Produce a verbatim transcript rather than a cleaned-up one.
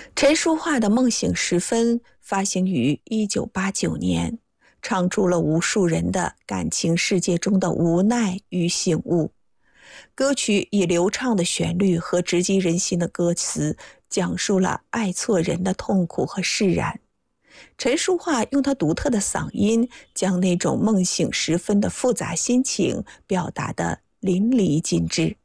陈淑桦的《梦醒时分》发行于一九八九年，唱出了无数人的感情世界中的无奈与醒悟。歌曲以流畅的旋律和直击人心的歌词，讲述了爱错人的痛苦和释然。陈淑桦用她独特的嗓音，将那种梦醒时分的复杂心情表达得淋漓尽致。